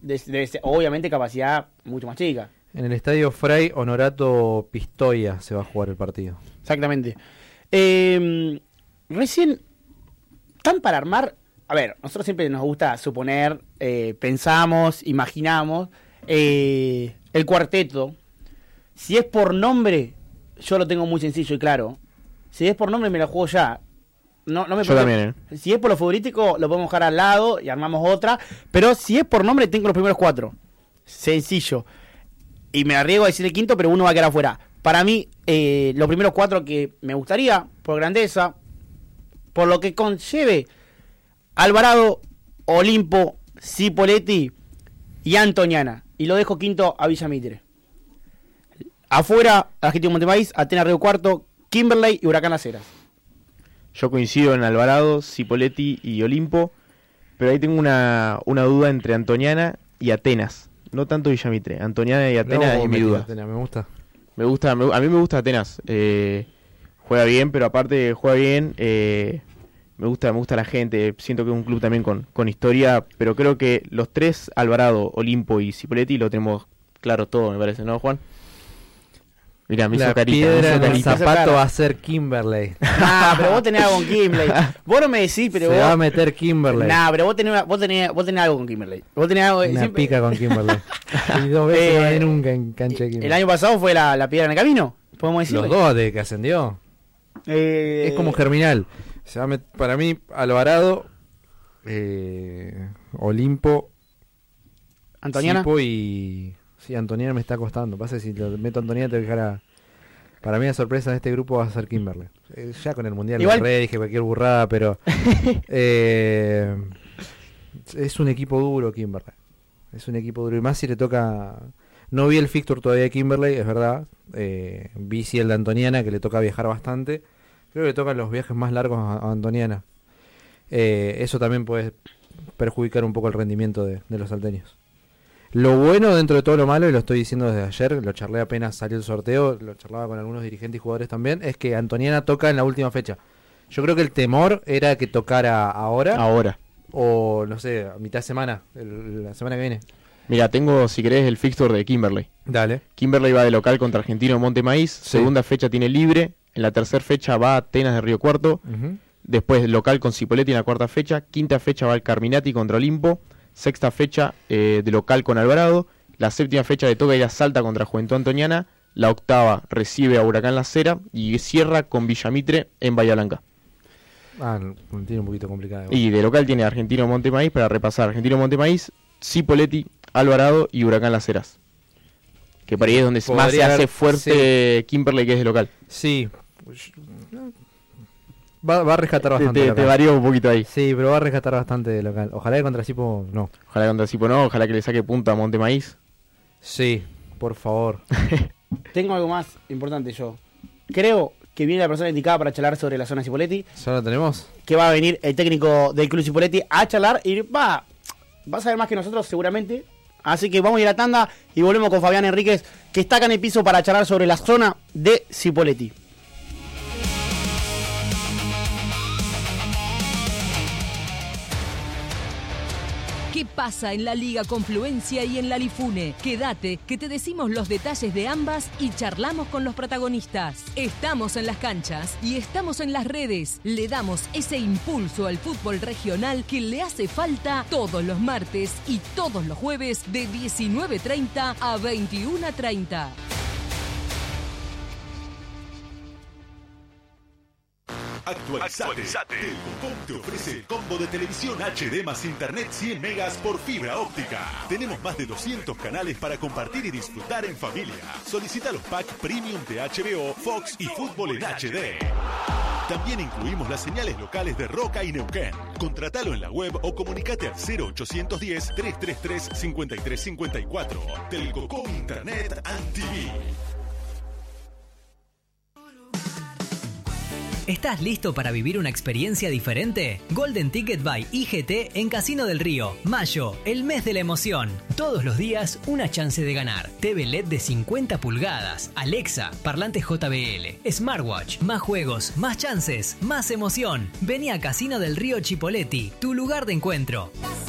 obviamente capacidad mucho más chica. En el estadio Fray Honorato Pistoia se va a jugar el partido. Exactamente. Recién, tan para armar... A ver, nosotros siempre nos gusta suponer, pensamos, imaginamos, el cuarteto. Si es por nombre, yo lo tengo muy sencillo y claro. Si es por nombre, me lo juego ya. No me yo también, Si es por lo futbolístico, lo podemos dejar al lado y armamos otra. Pero si es por nombre, tengo los primeros 4. Sencillo. Y me arriesgo a decir el quinto, pero uno va a quedar afuera. Para mí, los primeros 4 que me gustaría, por grandeza, por lo que conlleve, Alvarado, Olimpo, Cipolletti y Antoniana. Y lo dejo quinto a Villa Mitre. Afuera, Argentino Montemaíz, Atenas Río Cuarto, Kimberley y Huracán Las Heras. Yo coincido en Alvarado, Cipolletti y Olimpo, pero ahí tengo una duda entre Antoniana y Atenas. No tanto Villamitre, Antoniana y Atenas es mi duda. Atenas, me gusta. A mí me gusta Atenas. Juega bien, pero aparte juega bien. Me gusta la gente. Siento que es un club también con historia, pero creo que los 3, Alvarado, Olimpo y Cipolletti, lo tenemos claro todo, me parece, ¿no, Juan? Mirá, me hizo carita. Piedra en el zapato va a ser Kimberley. Nah, pero vos tenés algo con Kimberley. Vos no me decís, pero Se va a meter Kimberley. Nah, pero vos tenés algo con Kimberley. Vos tenés algo... Una pica con Kimberley. Y 2 veces no hay nunca en cancha de Kimberley. El año pasado fue la piedra en el camino, podemos decirlo. Los 2 de que ascendió. Es como Germinal. Para mí, Alvarado, Olimpo, Antoniana. Cipo y... Sí, Antoniana me está costando. Pasa que si lo meto a Antoniana te voy a dejar a... Para mí la sorpresa de este grupo va a ser Kimberley. Ya con el Mundial igual... dije cualquier burrada, pero... es un equipo duro Kimberley. Es un equipo duro. Y más si le toca... No vi el fixture todavía de Kimberley, es verdad. Vi sí el de Antoniana, que le toca viajar bastante. Creo que le tocan los viajes más largos a Antoniana. Eso también puede perjudicar un poco el rendimiento de los salteños. Lo bueno dentro de todo lo malo, y lo estoy diciendo desde ayer, lo charlé apenas salió el sorteo, lo charlaba con algunos dirigentes y jugadores también, es que Antoniana toca en la última fecha. Yo creo que el temor era que tocara ahora. O, no sé, a mitad de semana, la semana que viene. Mira, tengo, si querés, el fixture de Kimberley. Dale. Kimberley va de local contra Argentino Montemaíz, segunda fecha tiene libre, en la tercera fecha va a Atenas de Río Cuarto, después local con Cipolletti en la cuarta fecha, quinta fecha va el Carminati contra Olimpo, sexta fecha de local con Alvarado, la séptima fecha le toca ir a Salta contra Juventud Antoniana, la octava recibe a Huracán La Cera y cierra con Villamitre en Bahía Blanca. Tiene un poquito complicado. Y de local tiene Argentino Montemaíz para repasar. Argentino Montemaíz, Cipolletti, Alvarado y Huracán Las Heras. Que por ahí es donde más se hace fuerte Kimberley, que es de local. Sí. Va a rescatar bastante. Te varía un poquito ahí. Sí, pero va a rescatar bastante de local. Ojalá que contra Cipo no. Ojalá que le saque punta a Montemaíz. Sí, por favor. Tengo algo más importante yo. Creo que viene la persona indicada para charlar sobre la zona Cipolletti. ¿Ya lo tenemos? Que va a venir el técnico del club Cipolletti a charlar y va a saber más que nosotros seguramente. Así que vamos a ir a tanda y volvemos con Fabián Enríquez, que está acá en el piso para charlar sobre la zona de Cipolletti. ¿Qué pasa en la Liga Confluencia y en la Lifune? Quédate, que te decimos los detalles de ambas y charlamos con los protagonistas. Estamos en las canchas y estamos en las redes. Le damos ese impulso al fútbol regional que le hace falta todos los martes y todos los jueves de 19:30 a 21:30. Actualizate. Telcocom te ofrece el combo de televisión HD más internet 100 megas por fibra óptica. Tenemos más de 200 canales para compartir y disfrutar en familia. Solicita los packs premium de HBO, Fox y Fútbol en HD. También incluimos las señales locales de Roca y Neuquén. Contratalo en la web o comunicate al 0810-333-5354. Telcocom Internet and TV. ¿Estás listo para vivir una experiencia diferente? Golden Ticket by IGT en Casino del Río. Mayo, el mes de la emoción. Todos los días una chance de ganar. TV LED de 50 pulgadas, Alexa, parlantes JBL, Smartwatch, más juegos, más chances, más emoción. Vení a Casino del Río Cipolletti, tu lugar de encuentro.